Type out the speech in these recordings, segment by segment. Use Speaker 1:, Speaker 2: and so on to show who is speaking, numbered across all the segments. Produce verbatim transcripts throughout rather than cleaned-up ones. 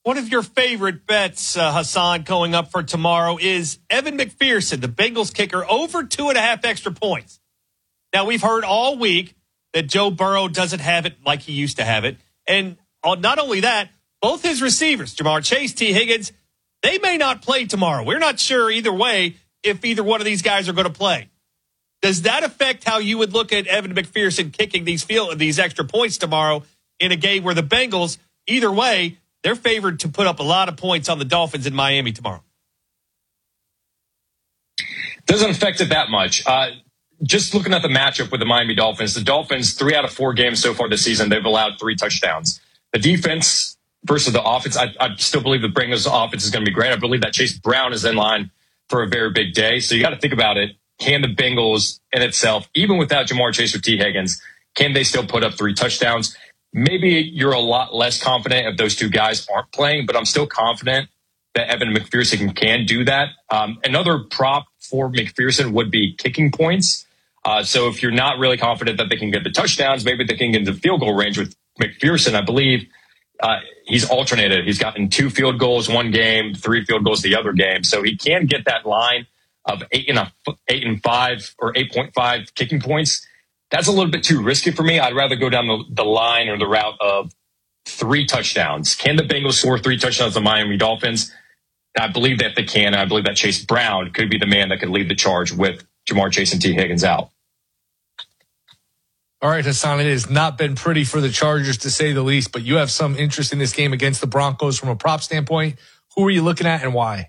Speaker 1: One of your favorite bets, uh, Hassan, going up for tomorrow is Evan McPherson, the Bengals kicker, over two and a half extra points. Now, we've heard all week that Joe Burrow doesn't have it like he used to have it. And not only that, both his receivers, Jamar Chase, T. Higgins, they may not play tomorrow. We're not sure either way if either one of these guys are going to play. Does that affect how you would look at Evan McPherson kicking these field, these extra points tomorrow in a game where the Bengals, either way, they're favored to put up a lot of points on the Dolphins in Miami tomorrow?
Speaker 2: Doesn't affect it that much. Uh, just looking at the matchup with the Miami Dolphins, the Dolphins, three out of four games so far this season, they've allowed three touchdowns. The defense versus the offense, I, I still believe the Bengals offense is going to be great. I believe that Chase Brown is in line for a very big day. So you got to think about it. Can the Bengals in itself, even without Jamar Chase or T. Higgins, can they still put up three touchdowns? Maybe you're a lot less confident if those two guys aren't playing, but I'm still confident that Evan McPherson can do that. Um, another prop for McPherson would be kicking points. Uh, so if you're not really confident that they can get the touchdowns, maybe they can get into field goal range with McPherson. I believe uh, he's alternated. He's gotten two field goals one game, three field goals the other game. So he can get that line of eight and a, eight and five or eight point five kicking points. That's a little bit too risky for me. I'd rather go down the, the line or the route of three touchdowns. Can the Bengals score three touchdowns on the Miami Dolphins? I believe that they can. I believe that Chase Brown could be the man that could lead the charge with Jamar Chase and T. Higgins out.
Speaker 3: All right, Hassan, it has not been pretty for the Chargers, to say the least, but you have some interest in this game against the Broncos from a prop standpoint. Who are you looking at and why?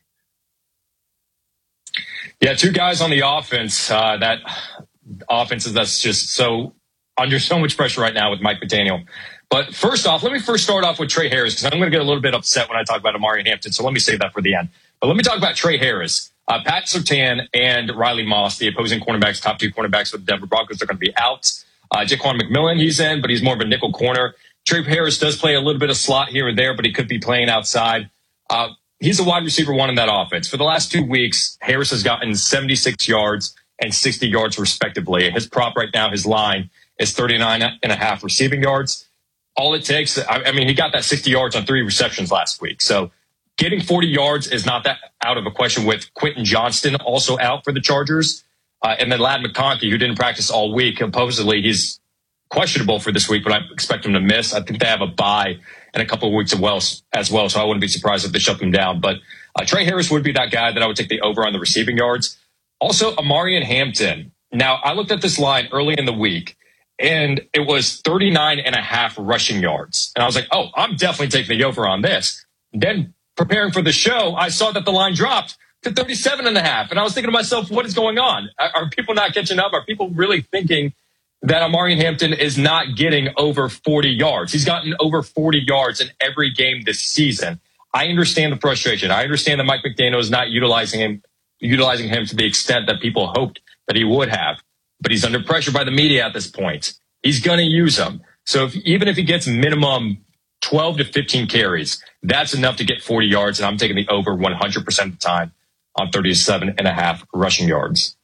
Speaker 2: Yeah, two guys on the offense. Uh, that offense is that's just so under so much pressure right now with Mike McDaniel. But first off, let me first start off with Trey Harris, because I'm going to get a little bit upset when I talk about Amari Hampton. So let me save that for the end. But let me talk about Trey Harris. Uh, Pat Surtain and Riley Moss, the opposing cornerbacks, top two cornerbacks with the Denver Broncos, are going to be out. Uh, Jaquan McMillan, he's in, but he's more of a nickel corner. Trey Harris does play a little bit of slot here and there, but he could be playing outside. Uh, he's a wide receiver one in that offense. For the last two weeks, Harris has gotten seventy-six yards and sixty yards respectively. His prop right now, his line, is thirty-nine and a half receiving yards. All it takes, I mean, he got that sixty yards on three receptions last week. So getting forty yards is not that out of a question, with Quentin Johnston also out for the Chargers. Uh, and then Ladd McConkey, who didn't practice all week, supposedly he's questionable for this week, but I expect him to miss. I think they have a bye in a couple of weeks as well, so I wouldn't be surprised if they shut them down. But uh, Trey Harris would be that guy that I would take the over on the receiving yards. Also, Amari Hampton. Now, I looked at this line early in the week, and it was thirty-nine and a half rushing yards. And I was like, oh, I'm definitely taking the over on this. Then preparing for the show, I saw that the line dropped to thirty-seven and a half. And I was thinking to myself, what is going on? Are people not catching up? Are people really thinking that Amari Hampton is not getting over forty yards? He's gotten over forty yards in every game this season. I understand the frustration. I understand that Mike McDaniel is not utilizing him, utilizing him to the extent that people hoped that he would have. But he's under pressure by the media at this point. He's going to use them. So if, even if he gets minimum twelve to fifteen carries, that's enough to get forty yards. And I'm taking the over one hundred percent of the time on thirty-seven and a half rushing yards.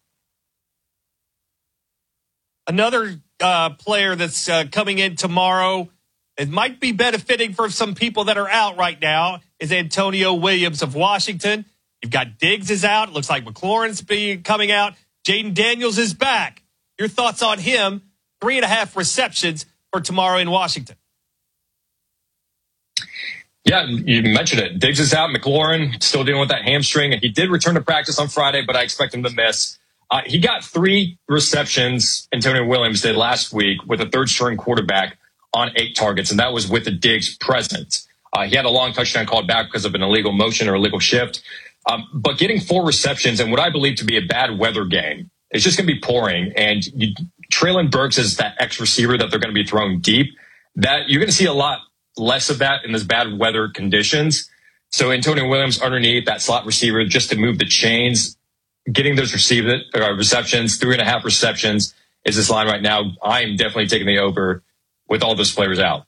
Speaker 1: Another uh, player that's uh, coming in tomorrow, it might be benefiting for some people that are out right now, is Antonio Williams of Washington. You've got Diggs is out. It looks like McLaurin's be coming out. Jaden Daniels is back. Your thoughts on him? Three and a half receptions for tomorrow in Washington.
Speaker 2: Yeah, you mentioned it. Diggs is out. McLaurin still dealing with that hamstring. He did return to practice on Friday, but I expect him to miss. Uh, he got three receptions, Antonio Williams did last week, with a third-string quarterback on eight targets, and that was with the Diggs present. Uh, he had a long touchdown called back because of an illegal motion or illegal shift. Um, but getting four receptions in what I believe to be a bad weather game, it's just going to be pouring. And you, Treylon Burks is that X receiver that they're going to be throwing deep. That you're going to see a lot less of that in this bad weather conditions. So Antonio Williams underneath that slot receiver just to move the chains, getting those receive, uh, receptions, three and a half receptions is this line right now. I am definitely taking the over with all those players out.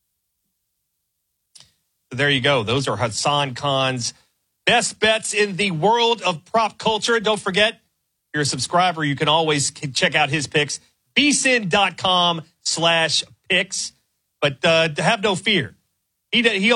Speaker 1: There you go. Those are Hassan Khan's best bets in the world of prop culture. Don't forget, if you're a subscriber, you can always check out his picks, b s i n dot com slash picks. But uh, have no fear. He, he